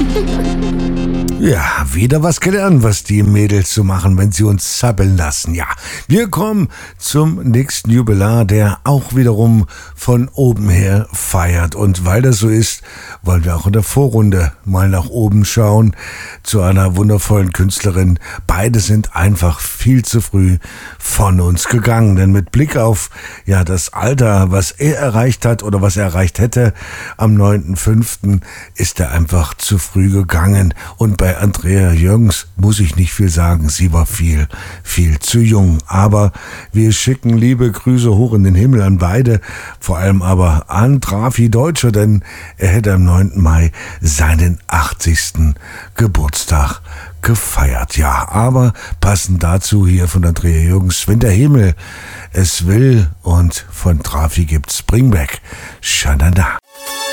Ja, wieder was gelernt, was die Mädels so machen, wenn sie uns zappeln lassen. Ja, wir kommen zum nächsten Jubilar, der auch wiederum von oben her feiert. Und weil das so ist, wollen wir auch in der Vorrunde mal nach oben schauen zu einer wundervollen Künstlerin. Beide sind einfach viel zu früh von uns gegangen. Denn mit Blick auf das Alter, was er erreicht hat oder was er erreicht hätte am 9.5., ist er einfach zu früh gegangen. Und bei Andrea Jürgens muss ich nicht viel sagen, sie war viel, viel zu jung. Aber wir schicken liebe Grüße hoch in den Himmel an beide, vor allem aber an Trafi Deutscher, denn er hätte am 9. Mai seinen 80. Geburtstag gefeiert. Ja, aber passend dazu hier von Andrea Jürgens, wenn der Himmel es will, und von Trafi gibt's Bring Back Shanana.